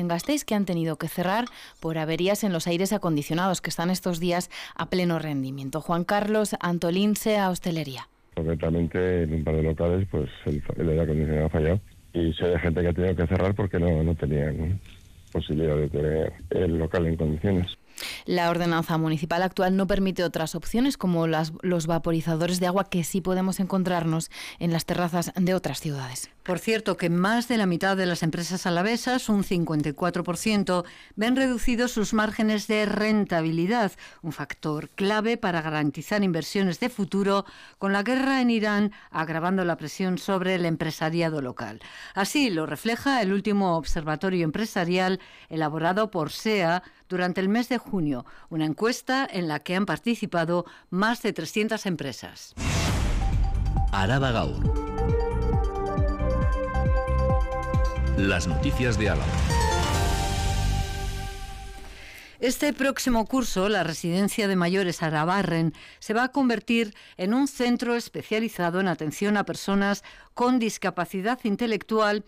Gasteiz, que han tenido que cerrar por averías en los aires acondicionados, que están estos días a pleno rendimiento. Juan Carlos Antolín, SEA Hostelería. Concretamente, en un par de locales, pues el aire acondicionado ha fallado. Y sé de gente que ha tenido que cerrar porque no tenían posibilidad de tener el local en condiciones. La ordenanza municipal actual no permite otras opciones como los vaporizadores de agua que sí podemos encontrarnos en las terrazas de otras ciudades. Por cierto, que más de la mitad de las empresas alavesas, un 54%, ven reducidos sus márgenes de rentabilidad, un factor clave para garantizar inversiones de futuro, con la guerra en Irán agravando la presión sobre el empresariado local. Así lo refleja el último observatorio empresarial elaborado por SEA durante el mes de junio, una encuesta en la que han participado más de 300 empresas. Araba Gaur. Las noticias de Álava. Este próximo curso, la Residencia de Mayores Arabarren se va a convertir en un centro especializado en atención a personas con discapacidad intelectual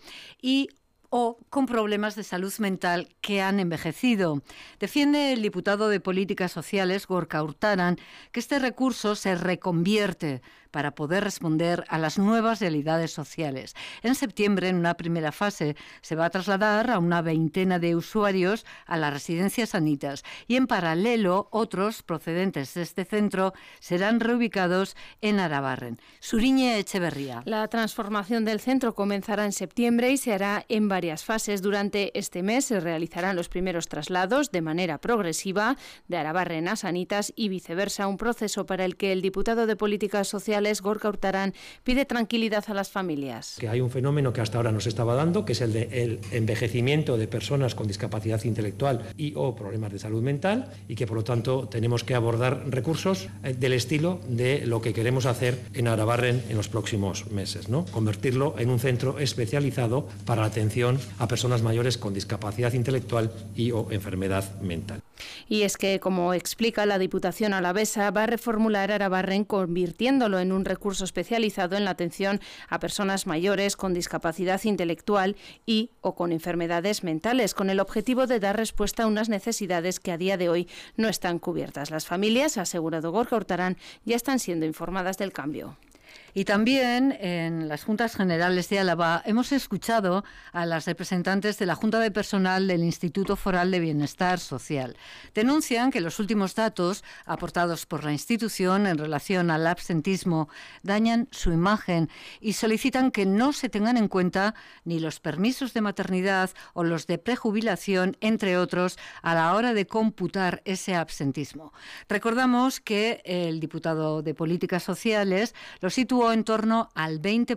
o con problemas de salud mental que han envejecido. Defiende el diputado de Políticas Sociales, Gorka Urtaran, que este recurso se reconvierte para poder responder a las nuevas realidades sociales. En septiembre, en una primera fase, se va a trasladar a una veintena de usuarios a las residencias sanitas y, en paralelo, otros procedentes de este centro serán reubicados en Arabarren. Suriñe Echeverría. La transformación del centro comenzará en septiembre y se hará en varias fases. Durante este mes se realizarán los primeros traslados de manera progresiva de Arabarren a Sanitas y viceversa, un proceso para el que el diputado de Políticas Sociales, Gorka Urtaran, pide tranquilidad a las familias. Que hay un fenómeno que hasta ahora no se estaba dando, que es el del envejecimiento de personas con discapacidad intelectual y o problemas de salud mental, y que por lo tanto tenemos que abordar recursos del estilo de lo que queremos hacer en Arabarren en los próximos meses, ¿no? Convertirlo en un centro especializado para la atención a personas mayores con discapacidad intelectual y o enfermedad mental. Y es que, como explica la Diputación alavesa, va a reformular Arabarren convirtiéndolo en un recurso especializado en la atención a personas mayores con discapacidad intelectual y o con enfermedades mentales, con el objetivo de dar respuesta a unas necesidades que a día de hoy no están cubiertas. Las familias, ha asegurado Gorka Urtaran, ya están siendo informadas del cambio. Y también en las Juntas Generales de Álava hemos escuchado a las representantes de la Junta de Personal del Instituto Foral de Bienestar Social. Denuncian que los últimos datos aportados por la institución en relación al absentismo dañan su imagen y solicitan que no se tengan en cuenta ni los permisos de maternidad o los de prejubilación, entre otros, a la hora de computar ese absentismo. Recordamos que el diputado de Políticas Sociales lo situó en torno al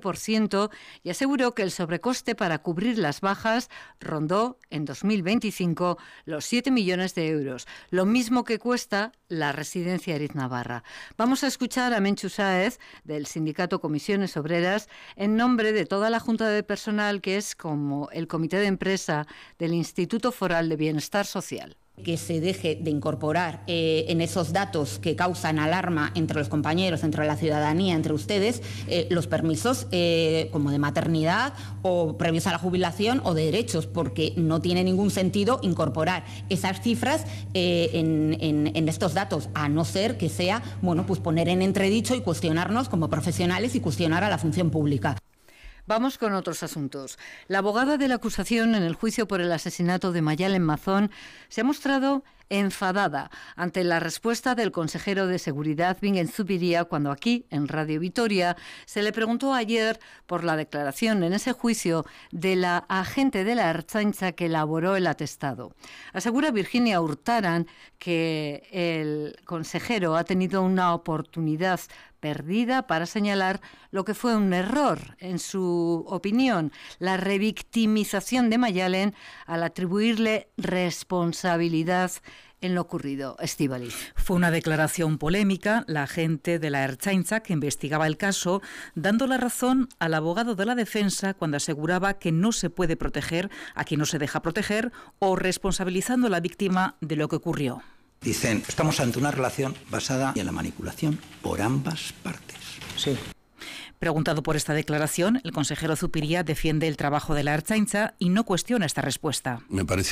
20% y aseguró que el sobrecoste para cubrir las bajas rondó en 2025 los 7 millones de euros, lo mismo que cuesta la residencia Eriz Navarra. Vamos a escuchar a Menchu Sáez, del sindicato Comisiones Obreras, en nombre de toda la Junta de Personal, que es como el comité de empresa del Instituto Foral de Bienestar Social. Que se deje de incorporar en esos datos que causan alarma entre los compañeros, entre la ciudadanía, entre ustedes, los permisos como de maternidad o previos a la jubilación o de derechos, porque no tiene ningún sentido incorporar esas cifras en estos datos, a no ser que sea, bueno, pues poner en entredicho y cuestionarnos como profesionales y cuestionar a la función pública. Vamos con otros asuntos. La abogada de la acusación en el juicio por el asesinato de Mayalen Mazón se ha mostrado enfadada ante la respuesta del consejero de Seguridad, Bingen Zupiria, cuando aquí, en Radio Vitoria, se le preguntó ayer por la declaración en ese juicio de la agente de la Ertzaintza que elaboró el atestado. Asegura Virginia Urtaran que el consejero ha tenido una oportunidad perdida para señalar lo que fue un error, en su opinión, la revictimización de Mayalen al atribuirle responsabilidad en lo ocurrido. Estíbaliz. Fue una declaración polémica. La agente de la Ertzaintza que investigaba el caso, dando la razón al abogado de la defensa cuando aseguraba que no se puede proteger a quien no se deja proteger o responsabilizando a la víctima de lo que ocurrió. Dicen, estamos ante una relación basada en la manipulación por ambas partes. Sí. Preguntado por esta declaración, el consejero Zupiria defiende el trabajo de la Ertzaintza y no cuestiona esta respuesta. Me parece